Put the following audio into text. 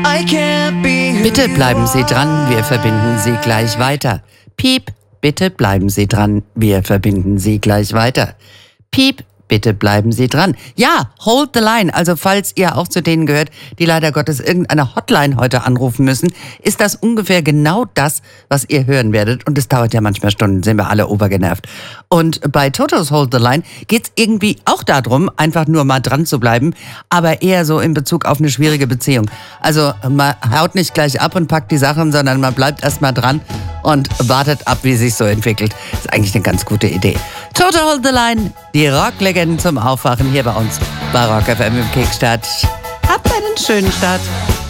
I can't be who Bitte you bleiben Sie are. dran, wir verbinden Sie gleich weiter. Piep, bitte bleiben Sie dran, wir verbinden Sie gleich weiter. Piep, bitte bleiben Sie dran. Ja, hold the line. Also falls ihr auch zu denen gehört, die leider Gottes irgendeine Hotline heute anrufen müssen, ist das ungefähr genau das, was ihr hören werdet. Und es dauert ja manchmal Stunden, sind wir alle obergenervt. Und bei Totos Hold the Line geht's irgendwie auch darum, einfach nur mal dran zu bleiben, aber eher so in Bezug auf eine schwierige Beziehung. Also man haut nicht gleich ab und packt die Sachen, sondern man bleibt erstmal dran und wartet ab, wie sich so entwickelt. Ist eigentlich eine ganz gute Idee. Toto Hold the Line, die Rocklegenden zum Aufwachen hier bei uns bei Rock FM im Kickstart. Habt einen schönen Start.